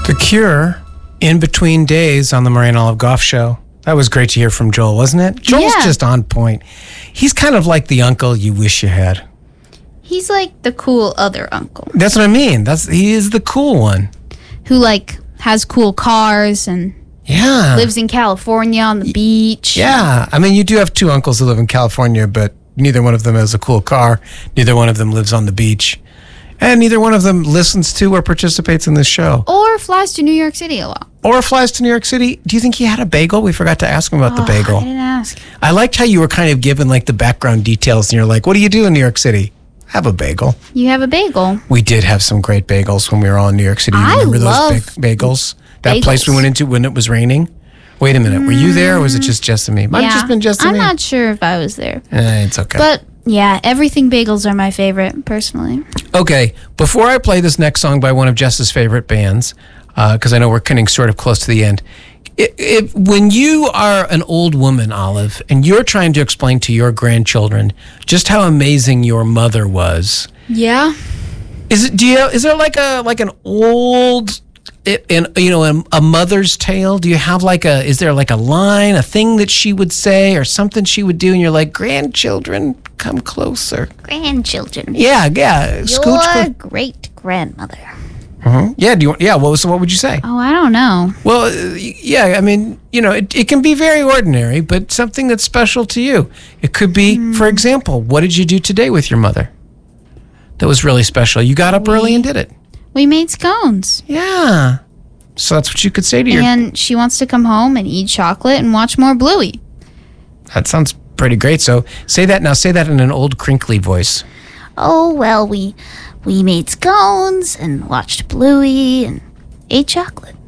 The Cure, In Between Days on the Moraine Olive Goff Show. That was great to hear from Joel, wasn't it? Joel's just on point. He's kind of like the uncle you wish you had. He's like the cool other uncle. That's what I mean. He is the cool one. Who like has cool cars and lives in California on the beach. Yeah. I mean, you do have two uncles who live in California, but neither one of them has a cool car. Neither one of them lives on the beach. And neither one of them listens to or participates in this show. Or flies to New York City a lot. Or flies to New York City. Do you think he had a bagel? We forgot to ask him about the bagel. I didn't ask. I liked how you were kind of given like the background details and you're like, what do you do in New York City? Have a bagel. You have a bagel. We did have some great bagels when we were all in New York City. You remember those bagels? That place we went into when it was raining? Wait a minute. Were you there or was it just Jess and me? Might have just been Jess and me. I'm not sure if I was there. It's okay. But yeah, everything bagels are my favorite, personally. Okay, before I play this next song by one of Jess's favorite bands, because I know we're getting sort of close to the end, when you are an old woman, Olive, and you're trying to explain to your grandchildren just how amazing your mother was, yeah, is there like an old, a mother's tale? Do you have is there like a line, a thing that she would say or something she would do and you're like, grandchildren, come closer. Grandchildren. Yeah. Your great-grandmother. Uh-huh. Yeah, what would you say? Oh, I don't know. Well, yeah, I mean, it can be very ordinary, but something that's special to you. It could be, for example, what did you do today with your mother? That was really special. You got up early and did it. We made scones. Yeah. So that's what you could say to your... And she wants to come home and eat chocolate and watch more Bluey. That sounds pretty great. So say that now. Say that in an old crinkly voice. Oh, well, we made scones and watched Bluey and ate chocolate.